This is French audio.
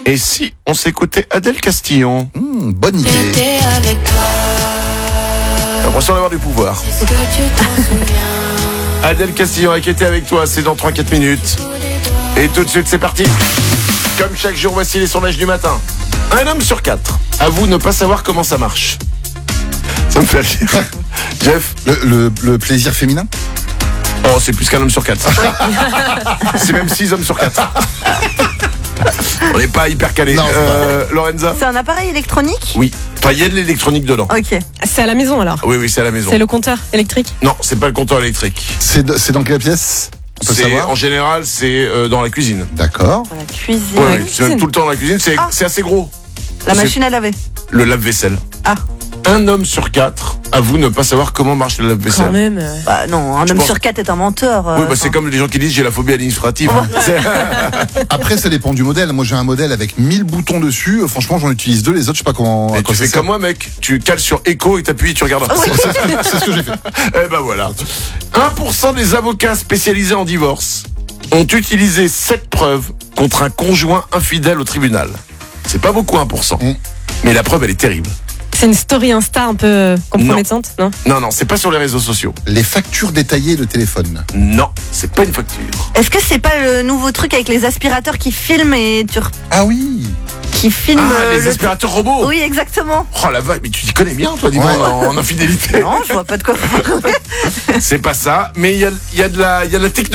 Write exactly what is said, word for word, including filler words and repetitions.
Et si on s'écoutait Adèle Castillon? Mmh, bonne idée. Avec toi, J'ai l'impression d'avoir du pouvoir. est-ce que tu t'en souviens? Adèle Castillon a été avec toi, c'est dans trois à quatre minutes. Et tout de suite, c'est parti. Comme chaque jour, voici les sondages du matin. Un homme sur quatre avoue ne pas savoir comment ça marche. Ça me fait rire. Jeff? Le, le, le plaisir féminin? Oh, c'est plus qu'un homme sur quatre. C'est même six hommes sur quatre. On n'est pas hyper calé. Non, c'est euh, Lorenza? C'est un appareil électronique? Oui. Enfin, il y a de l'électronique dedans. Ok. C'est à la maison alors. Oui, oui, c'est à la maison. C'est le compteur électrique. Non, c'est pas le compteur électrique. C'est de- c'est dans quelle pièce? On peut C'est, savoir? en général, c'est euh, dans la cuisine. D'accord. Dans la cuisine. Oui, Ouais, oui, c'est même cuisine. tout le temps dans la cuisine. C'est, Ah. c'est assez gros. La C'est- machine à laver. Le lave-vaisselle. Ah. Un homme sur quatre avoue ne pas savoir comment marche le Quand lave-vaisselle. même. euh. Bah non, un Je homme pense- sur quatre est un menteur. euh, Oui, bah, c'est enfin. comme les gens qui disent j'ai la phobie administrative. C'est- Après, ça dépend du modèle. Moi, j'ai un modèle avec mille boutons dessus. Euh, Franchement, j'en utilise deux. Les autres, je sais pas comment. à Et quoi tu ça fais sert. comme moi, mec. Tu cales sur Echo et t'appuies, tu regardes. C'est c'est ce que- c'est ce que j'ai fait. Eh ben voilà. un pour cent des avocats spécialisés en divorce ont utilisé cette preuve contre un conjoint infidèle au tribunal. C'est pas beaucoup, un pour cent. Mm. Mais la preuve, elle est terrible. C'est une story Insta un peu euh, compromettante, non, Non, non, c'est pas sur les réseaux sociaux. Les factures détaillées de téléphone. Non, c'est pas une facture. Est-ce que c'est pas le nouveau truc avec les aspirateurs qui filment et tu re- Ah oui. qui filment Ah, euh, les le- aspirateurs robots. Oui, exactement. Oh la vache, mais tu t'y connais bien, toi, dis-moi, Ouais. en, en infidélité. Non, je vois pas de quoi. C'est pas ça, mais il y a, il y a de la, il y a de la technologie.